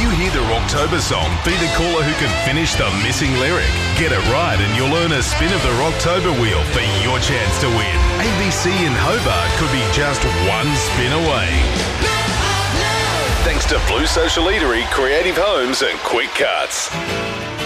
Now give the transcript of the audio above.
you hear the Rocktober song, be the caller who can finish the missing lyric. Get it right and you'll earn a spin of the Rocktober wheel for your chance to win. ABC in Hobart could be just one spin away. Thanks to Blue Social Eatery, Creative Homes and Quick Cuts.